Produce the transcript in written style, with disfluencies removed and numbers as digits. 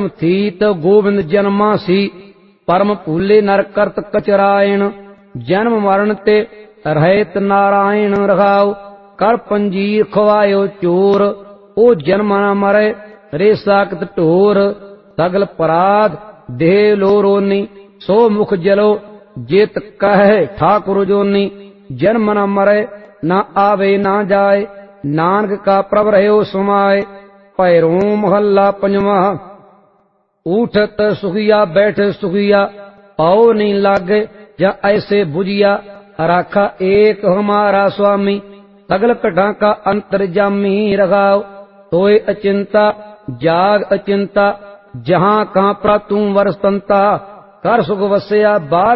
थीत गोविंद जन्मा सी, परम भूले नर करत कचरायण, जन्म मरण ते रहत नारायण रघाओ, कर पंजीर खवायो चोर, ओ जन्म न मरे रे साकत ढोर, सगल पराध देह लोरोनी, सो मुख जलो जेत कहे ठाकुर जोनी, जन्म न मरे न आवे न जाए, नानक का प्रभ रहो सुमाए। पैरों महला पंजवा। उठत सुखिया बैठ सुखिया, पाओ नहीं लागे या ऐसे बुझिया, राखा एक हमारा स्वामी, सगल कटा का अंतर्जामी रघाओ, तोय अचिंता जाग अचिंता, जहां कहां प्रा तू वरसंता, कर सुख वसया बाल